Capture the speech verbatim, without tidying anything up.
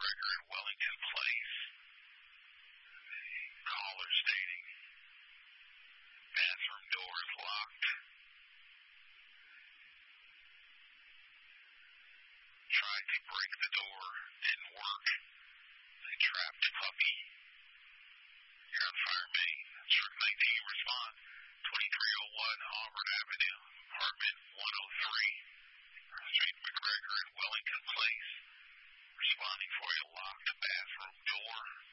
McGregor in Wellington Place. Caller stating bathroom door is locked. Tried to break the door, didn't work. A trapped puppy. You're on fire main. Truck nineteen, respond. twenty-three oh one Auburn Avenue, apartment one oh three. Street McGregor in Wellington Place. Responding for a locked bathroom door.